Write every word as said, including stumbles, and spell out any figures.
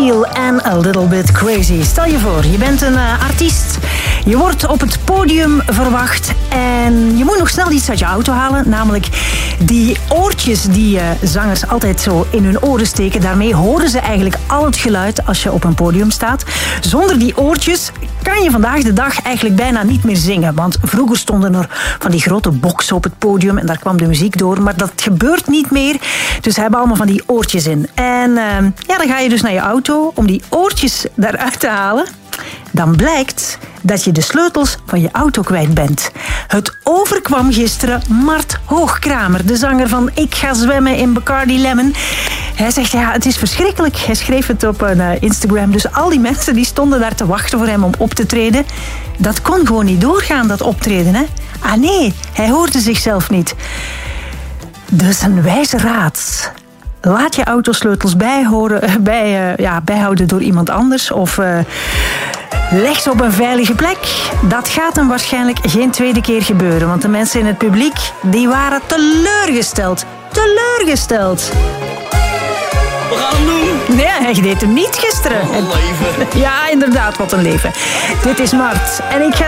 Seal en A Little Bit Crazy. Stel je voor, je bent een uh, artiest. Je wordt op het podium verwacht en je moet nog snel iets uit je auto halen. Namelijk die oortjes die uh, zangers altijd zo in hun oren steken. Daarmee horen ze eigenlijk al het geluid als je op een podium staat. Zonder die oortjes kan je vandaag de dag eigenlijk bijna niet meer zingen. Want vroeger stonden er van die grote boksen op het podium en daar kwam de muziek door. Maar dat gebeurt niet meer. Dus ze hebben allemaal van die oortjes in. En uh, ja, dan ga je dus naar je auto om die oortjes daaruit te halen. Dan blijkt dat je de sleutels van je auto kwijt bent. Het overkwam gisteren Mart Hoogkramer, de zanger van Ik ga zwemmen in Bacardi Lemon. Hij zegt, ja, het is verschrikkelijk. Hij schreef het op een uh, Instagram. Dus al die mensen die stonden daar te wachten voor hem om op te treden. Dat kon gewoon niet doorgaan, dat optreden. Hè? Ah nee, hij hoorde zichzelf niet. Dus een wijze raad. Laat je autosleutels bijhouden, bij, uh, ja, bijhouden door iemand anders. Of uh, leg ze op een veilige plek. Dat gaat hem waarschijnlijk geen tweede keer gebeuren. Want de mensen in het publiek die waren teleurgesteld. Teleurgesteld. We gaan hem doen. Nee, hij deed hem niet gisteren. Oh, een leven. Ja, inderdaad, wat een leven. Dit is Mart. En ik ga